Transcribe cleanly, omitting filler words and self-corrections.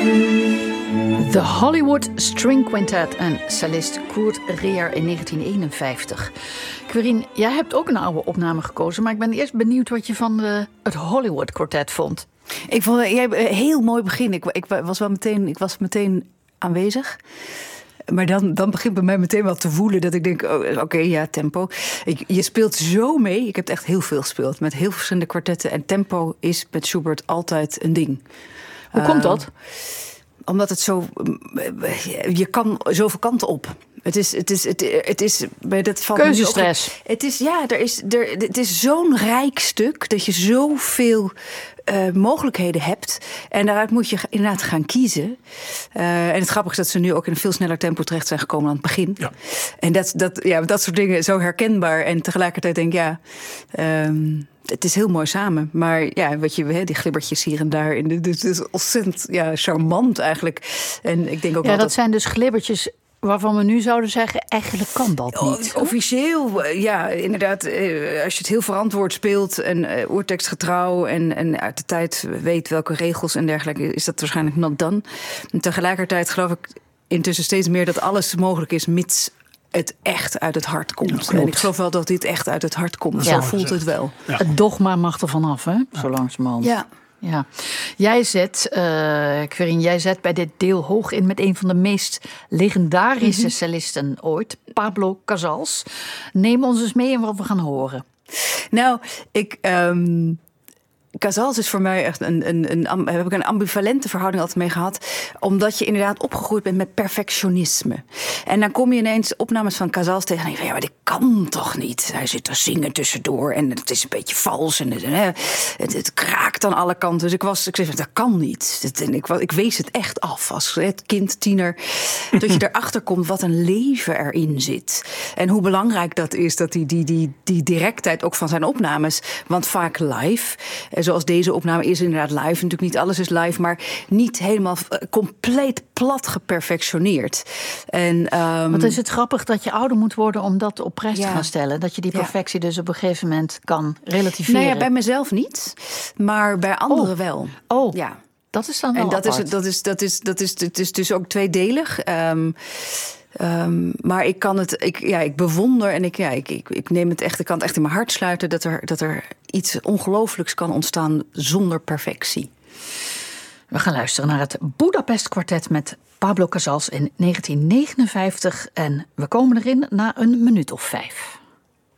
The Hollywood String Quintet en cellist Kurt Reer in 1951. Querien, jij hebt ook een oude opname gekozen, maar ik ben eerst benieuwd wat je van het Hollywood Quartet vond. Ik vond jij een heel mooi begin. Ik was meteen aanwezig. Maar dan begint bij mij meteen wel te voelen dat ik denk, oké, ja, tempo. Je speelt zo mee. Ik heb echt heel veel gespeeld met heel verschillende kwartetten. En tempo is met Schubert altijd een ding. Hoe komt dat? Omdat het zo... Je kan zoveel kanten op. Het is bij dat valt keuzestress. Het is zo'n rijk stuk dat je zoveel mogelijkheden hebt. En daaruit moet je inderdaad gaan kiezen. En het grappige is dat ze nu ook in een veel sneller tempo terecht zijn gekomen aan het begin. Ja. En dat soort dingen zo herkenbaar. En tegelijkertijd denk ik, het is heel mooi samen. Maar ja, die glibbertjes hier en daar. Het is ontzettend charmant eigenlijk. En ik denk ook dat zijn dus glibbertjes waarvan we nu zouden zeggen, eigenlijk kan dat niet. Officieel, inderdaad. Als je het heel verantwoord speelt en oertekstgetrouw en uit de tijd weet welke regels en dergelijke, is dat waarschijnlijk not done. En tegelijkertijd geloof ik intussen steeds meer dat alles mogelijk is, mits het echt uit het hart komt. En ik geloof wel dat dit echt uit het hart komt. Zo voelt het wel. Ja. Het dogma mag er vanaf, hè? Zo langzamerhand. Ja. Jij zet bij dit deel hoog in met een van de meest legendarische cellisten ooit, Pablo Casals. Neem ons eens mee in wat we gaan horen. Nou, Casals is voor mij echt heb ik een ambivalente verhouding altijd mee gehad. Omdat je inderdaad opgegroeid bent met perfectionisme. En dan kom je ineens opnames van Casals tegen en denk je, maar dit kan toch niet? Hij zit te zingen tussendoor en het is een beetje vals en het kraakt aan alle kanten. Dus ik zei, dat kan niet. Ik wees het echt af als kind, tiener. Dat je erachter komt wat een leven erin zit. En hoe belangrijk dat is, dat die directheid ook van zijn opnames. Want vaak live, zoals deze opname is inderdaad live. Natuurlijk niet alles is live, maar niet helemaal compleet plat geperfectioneerd. Wat is het grappig dat je ouder moet worden om dat op prijs te gaan stellen. Dat je die perfectie dus op een gegeven moment kan relativeren. Nou ja, bij mezelf niet, maar bij anderen wel. Oh, ja. Dat is dan wel het is dus ook tweedelig. Maar ik bewonder en ik neem het echt. Ik kan het echt in mijn hart sluiten dat er iets ongelooflijks kan ontstaan zonder perfectie. We gaan luisteren naar het Budapest Quartet met Pablo Casals in 1959 en we komen erin na een minuut of 5.